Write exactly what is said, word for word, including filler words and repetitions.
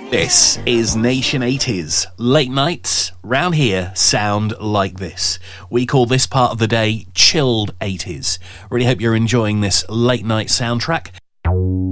This is Nation eighties. Late nights round here sound like this. We call this part of the day chilled eighties. Really hope you're enjoying this late night soundtrack.